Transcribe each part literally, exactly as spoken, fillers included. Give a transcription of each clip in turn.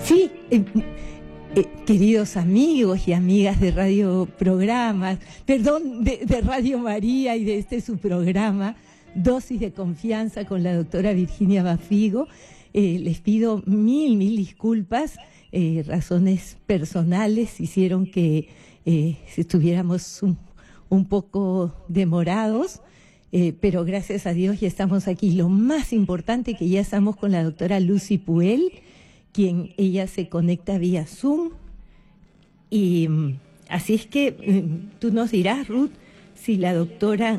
Sí, eh, eh, queridos amigos y amigas de Radio Programas, perdón, de, de Radio María y de este su programa, Dosis de Confianza con la doctora Virginia Bafigo, eh, les pido mil, mil disculpas, eh, razones personales hicieron que eh, estuviéramos un, un poco demorados, eh, pero gracias a Dios ya estamos aquí. Lo más importante que ya estamos con la doctora Lucy Puel, quien ella se conecta vía Zoom, y así es que tú nos dirás, Ruth, si la doctora...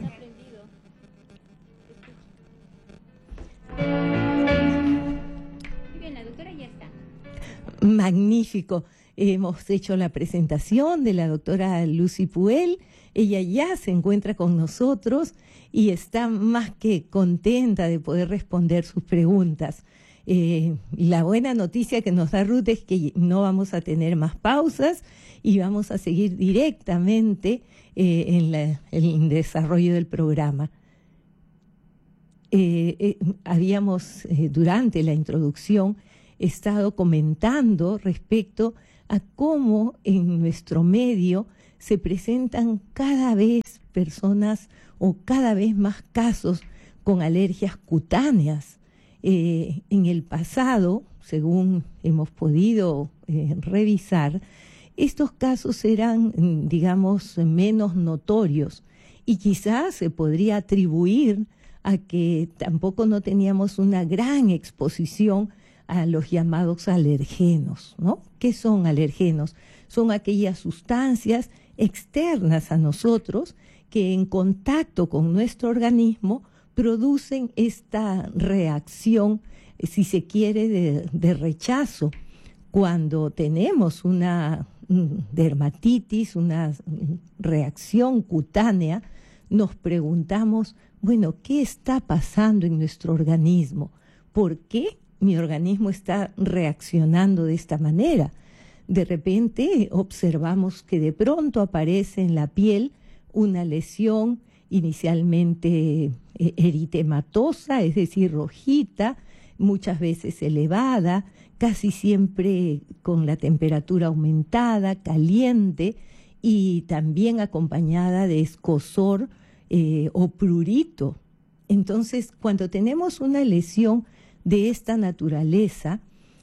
Muy bien, la doctora ya está. Magnífico. Hemos hecho la presentación de la doctora Lucy Puel. Ella ya se encuentra con nosotros y está más que contenta de poder responder sus preguntas. Eh, la buena noticia que nos da Ruth es que no vamos a tener más pausas y vamos a seguir directamente eh, en la, el desarrollo del programa. Eh, eh, habíamos eh, durante la introducción estado comentando respecto a cómo en nuestro medio se presentan cada vez personas o cada vez más casos con alergias cutáneas. Eh, en el pasado, según hemos podido eh, revisar, estos casos eran, digamos, menos notorios y quizás se podría atribuir a que tampoco no teníamos una gran exposición a los llamados alergenos, ¿no? ¿Qué son alergenos? Son aquellas sustancias externas a nosotros que en contacto con nuestro organismo producen esta reacción, si se quiere, de, de rechazo. Cuando tenemos una dermatitis, una reacción cutánea, nos preguntamos, bueno, ¿qué está pasando en nuestro organismo? ¿Por qué mi organismo está reaccionando de esta manera? De repente observamos que de pronto aparece en la piel una lesión inicialmente eritematosa, es decir, rojita, muchas veces elevada, casi siempre con la temperatura aumentada, caliente y también acompañada de escozor eh, o prurito. Entonces, cuando tenemos una lesión de esta naturaleza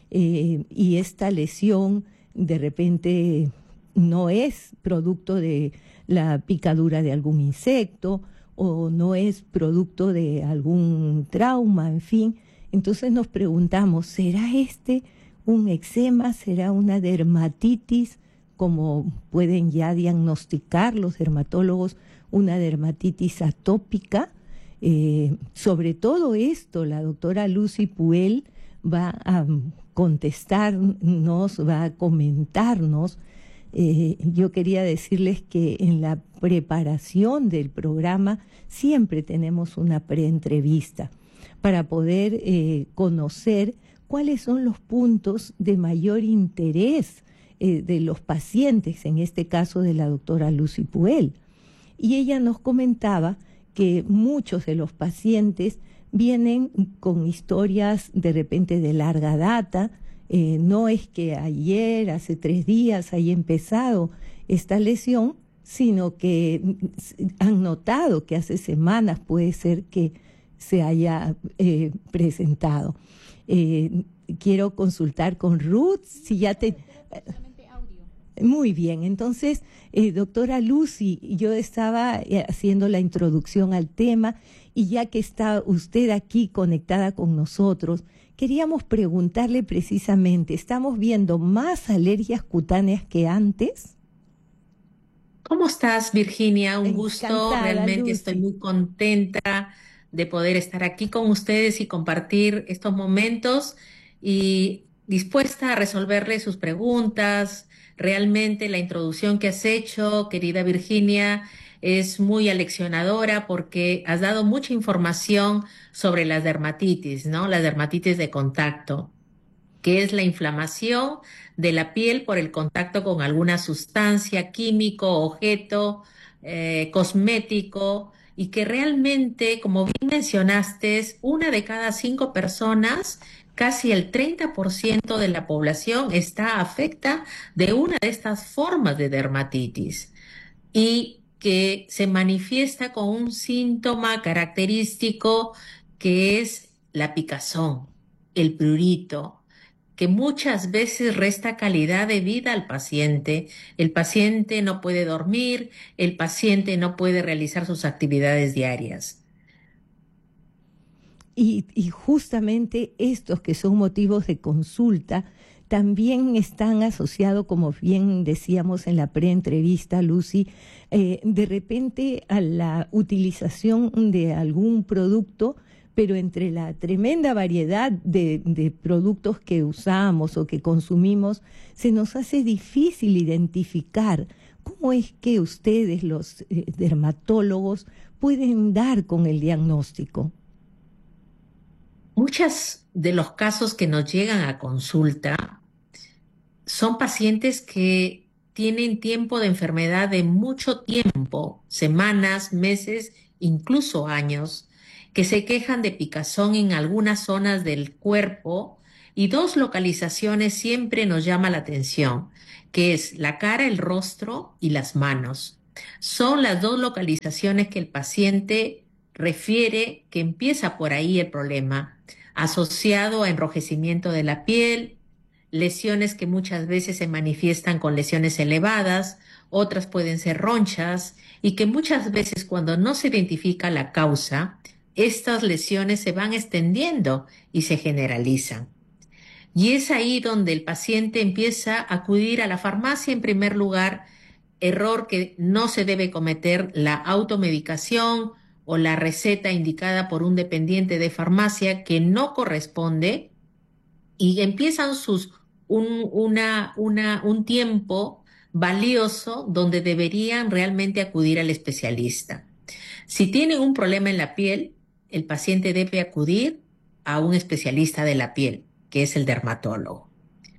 eh, y esta lesión de repente no es producto de la picadura de algún insecto o no es producto de algún trauma, en fin, entonces nos preguntamos, ¿será este un eczema? ¿Será una dermatitis? Como pueden ya diagnosticar los dermatólogos, una dermatitis atópica. Eh, sobre todo esto, la doctora Lucy Puel va a contestarnos, va a comentarnos. Eh, yo quería decirles que en la preparación del programa siempre tenemos una preentrevista para poder eh, conocer cuáles son los puntos de mayor interés eh, de los pacientes, en este caso de la doctora Lucy Puel. Y ella nos comentaba que muchos de los pacientes vienen con historias de repente de larga data. Eh, no es que ayer, hace tres días, haya empezado esta lesión, sino que han notado que hace semanas puede ser que se haya eh, presentado. Eh, quiero consultar con Ruth, si ya te... Muy bien, entonces, eh, doctora Lucy, yo estaba eh, haciendo la introducción al tema y ya que está usted aquí conectada con nosotros, queríamos preguntarle precisamente, ¿estamos viendo más alergias cutáneas que antes? ¿Cómo estás, Virginia? Un Encantada, gusto, realmente Lucy. estoy muy contenta de poder estar aquí con ustedes y compartir estos momentos y dispuesta a resolverle sus preguntas. Realmente la introducción que has hecho, querida Virginia, es muy aleccionadora porque has dado mucha información sobre las dermatitis, ¿no? Las dermatitis de contacto, que es la inflamación de la piel por el contacto con alguna sustancia, químico, objeto, eh, cosmético, y que realmente, como bien mencionaste, es una de cada cinco personas casi el treinta por ciento de la población está afecta de una de estas formas de dermatitis y que se manifiesta con un síntoma característico que es la picazón, el prurito, que muchas veces resta calidad de vida al paciente. El paciente no puede dormir, el paciente no puede realizar sus actividades diarias. Y, y justamente estos que son motivos de consulta también están asociados, como bien decíamos en la preentrevista, Lucy, eh, de repente a la utilización de algún producto, pero entre la tremenda variedad de, de productos que usamos o que consumimos, se nos hace difícil identificar cómo es que ustedes, los eh, dermatólogos, pueden dar con el diagnóstico. Muchos de los casos que nos llegan a consulta son pacientes que tienen tiempo de enfermedad de mucho tiempo, semanas, meses, incluso años, que se quejan de picazón en algunas zonas del cuerpo y dos localizaciones siempre nos llama la atención, que es la cara, el rostro y las manos. Son las dos localizaciones que el paciente refiere que empieza por ahí el problema, asociado a enrojecimiento de la piel, lesiones que muchas veces se manifiestan con lesiones elevadas, otras pueden ser ronchas y que muchas veces cuando no se identifica la causa, estas lesiones se van extendiendo y se generalizan. Y es ahí donde el paciente empieza a acudir a la farmacia en primer lugar, error que no se debe cometer, la automedicación o la receta indicada por un dependiente de farmacia que no corresponde y empiezan sus, un, una, una, un tiempo valioso donde deberían realmente acudir al especialista. Si tienen un problema en la piel, el paciente debe acudir a un especialista de la piel, que es el dermatólogo,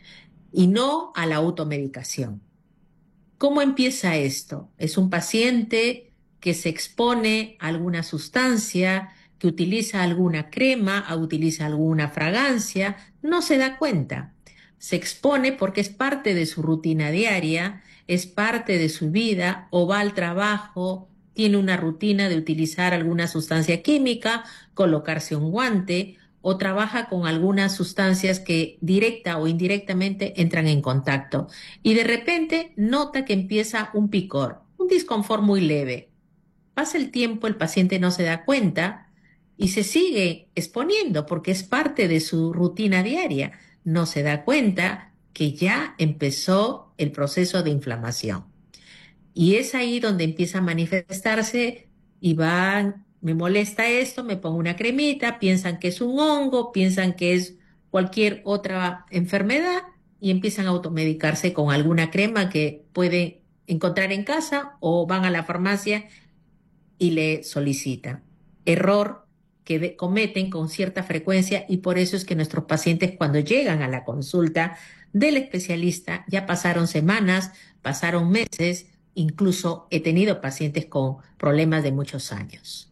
y no a la automedicación. ¿Cómo empieza esto? Es un paciente que se expone a alguna sustancia, que utiliza alguna crema, utiliza alguna fragancia, no se da cuenta. Se expone porque es parte de su rutina diaria, es parte de su vida, o va al trabajo, tiene una rutina de utilizar alguna sustancia química, colocarse un guante, o trabaja con algunas sustancias que directa o indirectamente entran en contacto. Y de repente nota que empieza un picor, un disconfort muy leve. Pasa el tiempo, el paciente no se da cuenta y se sigue exponiendo porque es parte de su rutina diaria. No se da cuenta que ya empezó el proceso de inflamación. Y es ahí donde empieza a manifestarse y van, me molesta esto, me pongo una cremita, piensan que es un hongo, piensan que es cualquier otra enfermedad y empiezan a automedicarse con alguna crema que pueden encontrar en casa o van a la farmacia y le solicitan. Error que de, cometen con cierta frecuencia y por eso es que nuestros pacientes cuando llegan a la consulta del especialista ya pasaron semanas, pasaron meses, incluso he tenido pacientes con problemas de muchos años.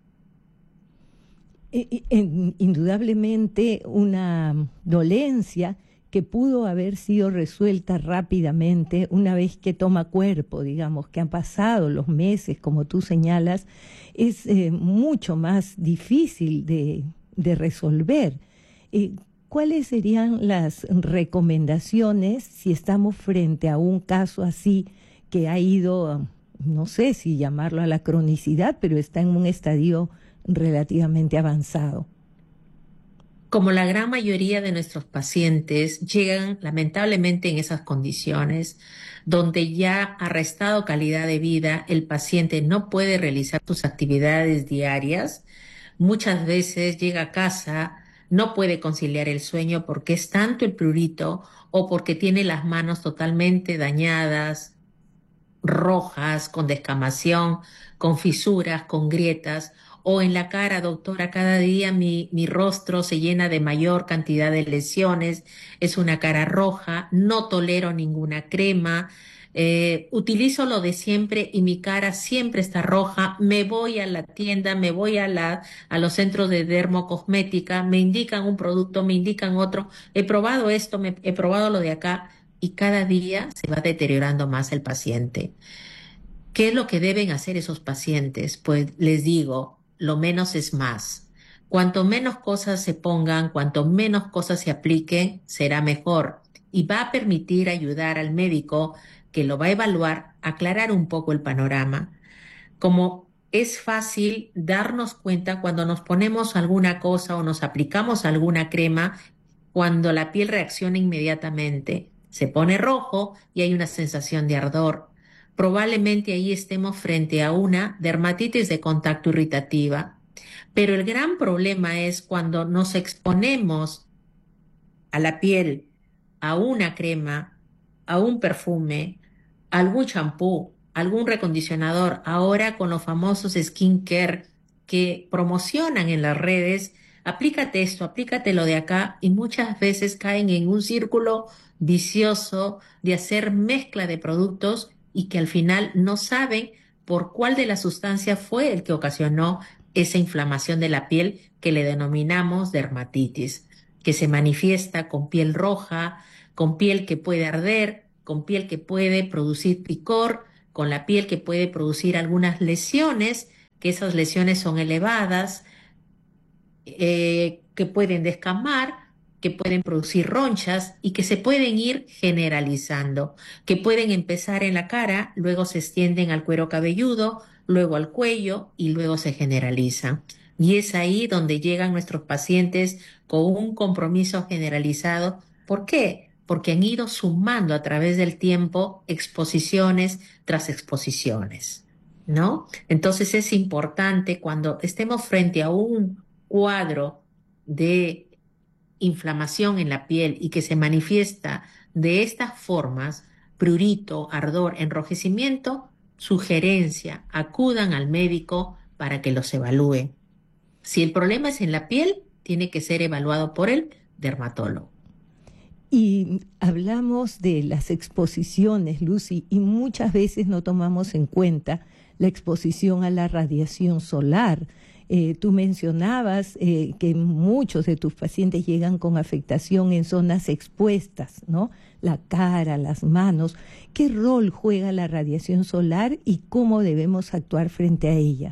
Indudablemente una dolencia que pudo haber sido resuelta rápidamente una vez que toma cuerpo, digamos, que han pasado los meses, como tú señalas, es eh, mucho más difícil de, de resolver. Eh, ¿Cuáles serían las recomendaciones si estamos frente a un caso así que ha ido, no sé si llamarlo a la cronicidad, pero está en un estadio relativamente avanzado? Como la gran mayoría de nuestros pacientes llegan lamentablemente en esas condiciones donde ya ha restado calidad de vida, el paciente no puede realizar sus actividades diarias, muchas veces llega a casa, no puede conciliar el sueño porque es tanto el prurito o porque tiene las manos totalmente dañadas, rojas, con descamación, con fisuras, con grietas, o en la cara, doctora, cada día mi, mi rostro se llena de mayor cantidad de lesiones, es una cara roja, no tolero ninguna crema, eh, utilizo lo de siempre y mi cara siempre está roja, me voy a la tienda, me voy a, la, a los centros de dermocosmética, me indican un producto, me indican otro, he probado esto, me, he probado lo de acá y cada día se va deteriorando más el paciente. ¿Qué es lo que deben hacer esos pacientes? Pues les digo, lo menos es más. Cuanto menos cosas se pongan, cuanto menos cosas se apliquen, será mejor y va a permitir ayudar al médico que lo va a evaluar, a aclarar un poco el panorama. Como es fácil darnos cuenta cuando nos ponemos alguna cosa o nos aplicamos alguna crema, cuando la piel reacciona inmediatamente, se pone rojo y hay una sensación de ardor. Probablemente ahí estemos frente a una dermatitis de contacto irritativa. Pero el gran problema es cuando nos exponemos a la piel, a una crema, a un perfume, a algún champú, algún recondicionador, ahora con los famosos skincare que promocionan en las redes, aplícate esto, aplícate lo de acá, y muchas veces caen en un círculo vicioso de hacer mezcla de productos y que al final no saben por cuál de las sustancias fue el que ocasionó esa inflamación de la piel que le denominamos dermatitis, que se manifiesta con piel roja, con piel que puede arder, con piel que puede producir picor, con la piel que puede producir algunas lesiones, que esas lesiones son elevadas, eh, que pueden descamar, que pueden producir ronchas y que se pueden ir generalizando, que pueden empezar en la cara, luego se extienden al cuero cabelludo, luego al cuello y luego se generalizan. Y es ahí donde llegan nuestros pacientes con un compromiso generalizado. ¿Por qué? Porque han ido sumando a través del tiempo exposiciones tras exposiciones, ¿no? Entonces es importante cuando estemos frente a un cuadro de inflamación en la piel y que se manifiesta de estas formas, prurito, ardor, enrojecimiento, sugerencia, acudan al médico para que los evalúe. Si el problema es en la piel, tiene que ser evaluado por el dermatólogo. Y hablamos de las exposiciones, Lucy, y muchas veces no tomamos en cuenta la exposición a la radiación solar. Eh, tú mencionabas eh, que muchos de tus pacientes llegan con afectación en zonas expuestas, ¿no? La cara, las manos. ¿Qué rol juega la radiación solar y cómo debemos actuar frente a ella?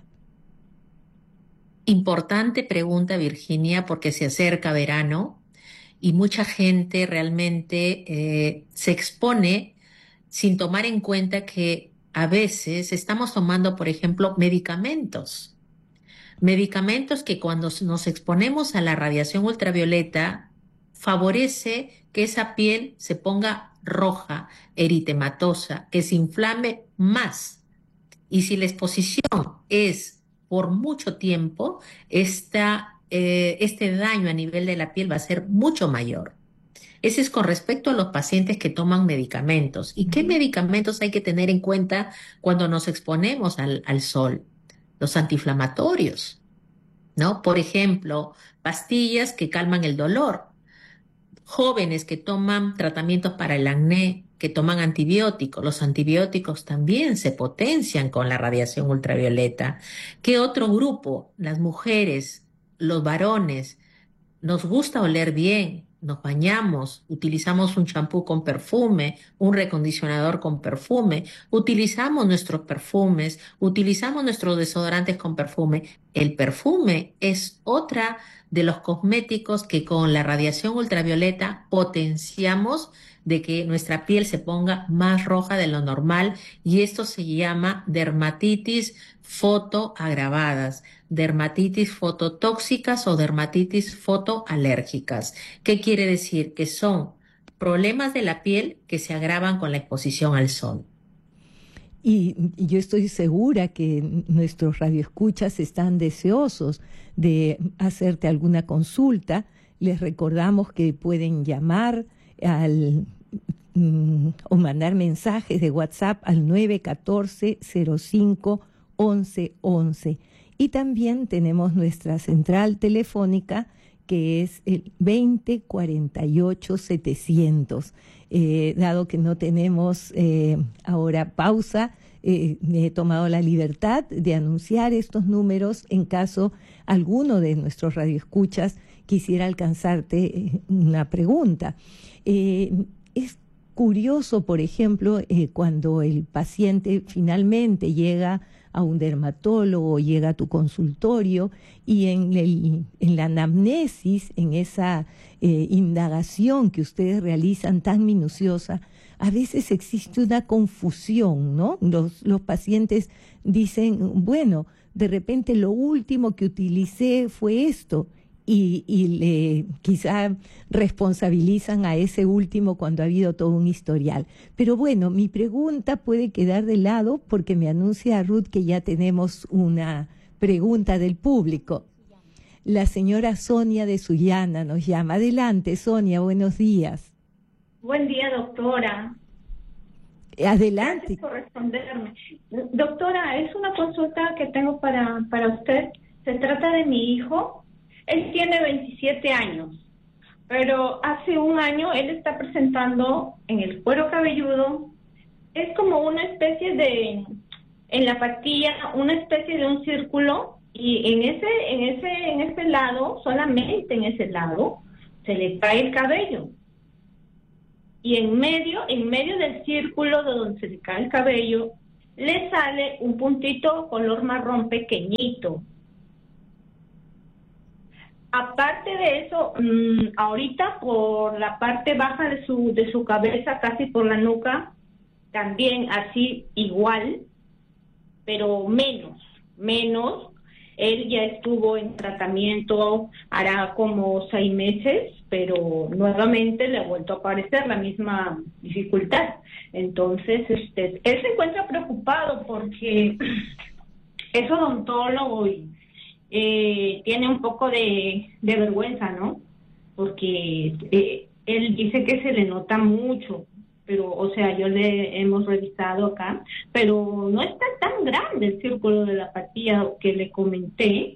Importante pregunta, Virginia, porque se acerca verano y mucha gente realmente eh, se expone sin tomar en cuenta que a veces estamos tomando, por ejemplo, medicamentos. Medicamentos que cuando nos exponemos a la radiación ultravioleta favorece que esa piel se ponga roja, eritematosa, que se inflame más. Y si la exposición es por mucho tiempo, esta, eh, este daño a nivel de la piel va a ser mucho mayor. Ese es con respecto a los pacientes que toman medicamentos. ¿Y qué medicamentos hay que tener en cuenta cuando nos exponemos al, al sol? Los antiinflamatorios, ¿no? Por ejemplo, pastillas que calman el dolor. Jóvenes que toman tratamientos para el acné, que toman antibióticos. Los antibióticos también se potencian con la radiación ultravioleta. ¿Qué otro grupo? Las mujeres, los varones. Nos gusta oler bien, nos bañamos, utilizamos un champú con perfume, un recondicionador con perfume, utilizamos nuestros perfumes, utilizamos nuestros desodorantes con perfume. El perfume es otra de los cosméticos que con la radiación ultravioleta potenciamos de que nuestra piel se ponga más roja de lo normal, y esto se llama dermatitis fotoagravadas, dermatitis fototóxicas o dermatitis fotoalérgicas. ¿Qué quiere decir? Que son problemas de la piel que se agravan con la exposición al sol. Y, y yo estoy segura que nuestros radioescuchas están deseosos de hacerte alguna consulta. Les recordamos que pueden llamar al mm, o mandar mensajes de WhatsApp al nueve uno cuatro, cero cinco, once once. Y también tenemos nuestra central telefónica, que es el veinte cuarenta y ocho setecientos. Eh, dado que no tenemos eh, ahora pausa, eh, me he tomado la libertad de anunciar estos números en caso alguno de nuestros radioescuchas quisiera alcanzarte una pregunta. Eh, es curioso, por ejemplo, eh, cuando el paciente finalmente llega a un dermatólogo, llega a tu consultorio y en, el, en la anamnesis, en esa eh, indagación que ustedes realizan tan minuciosa, a veces existe una confusión, ¿no? Los, los pacientes dicen, bueno, de repente lo último que utilicé fue esto, y, y le quizá responsabilizan a ese último cuando ha habido todo un historial. Pero bueno, mi pregunta puede quedar de lado porque me anuncia Ruth que ya tenemos una pregunta del público. La señora Sonia de Sullana nos llama. Adelante, Sonia, buenos días. Buen día, doctora. Adelante. Gracias por responderme. Doctora, es una consulta que tengo para, para usted. Se trata de mi hijo. Él tiene veintisiete años, pero hace un año él está presentando en el cuero cabelludo, es como una especie de, en la patilla, una especie de un círculo, y en ese, en ese, en ese lado, solamente en ese lado, se le cae el cabello. Y en medio, en medio del círculo de donde se le cae el cabello, le sale un puntito color marrón pequeñito. Aparte de eso, mmm, ahorita por la parte baja de su de su cabeza, casi por la nuca, también así igual, pero menos, menos. Él ya estuvo en tratamiento hará como seis meses, pero nuevamente le ha vuelto a aparecer la misma dificultad. Entonces, este, él se encuentra preocupado porque es odontólogo y Eh, tiene un poco de, de vergüenza, ¿no? Porque eh, él dice que se le nota mucho, pero, o sea, yo le hemos revisado acá, pero no está tan grande el círculo de la patilla que le comenté,